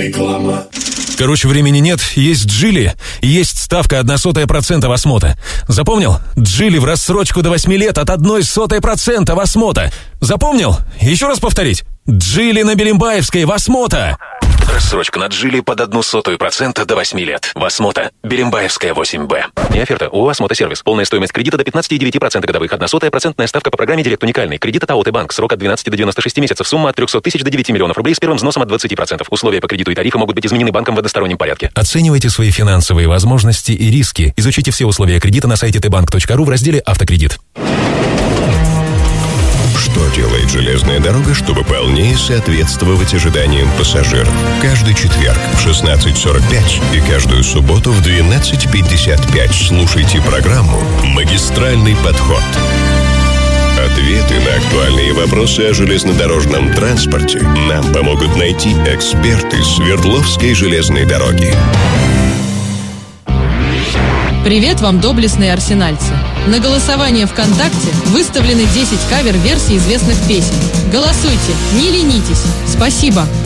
Реклама. Короче, времени нет, есть Джили, есть ставка 0,01% в осмота. Запомнил? Джили в рассрочку до 8 лет от 0,01% в осмота. Запомнил? Еще раз повторить. Джили на Белимбаевской в осмота. Рассрочка на Джили под 0,01% до 8 лет. В осмота. Белимбаевская 8Б. Не оферта. ООО «Осмота Сервис». Полная стоимость кредита до 15,9% годовых. 0,01% ставка по программе «Директ Уникальный». Кредит от АОТ Банк. Срок от 12 до 96 месяцев. Сумма от 300 тысяч до 9 миллионов рублей с первым взносом от 20%. Условия по кредиту и тарифы могут быть изменены банком в одностороннем порядке. Оценивайте свои финансовые возможности и риски. Изучите все условия кредита на сайте tbank.ru в разделе «Автокредит». Что делает железная дорога, чтобы полнее соответствовать ожиданиям пассажиров? Каждый четверг в 16:45 и каждую субботу в 12:55 слушайте программу «Магистральный подход». Ответы на актуальные вопросы о железнодорожном транспорте нам помогут найти эксперты Свердловской железной дороги. Привет вам, доблестные арсенальцы! На голосование ВКонтакте выставлены 10 кавер-версий известных песен. Голосуйте, не ленитесь. Спасибо!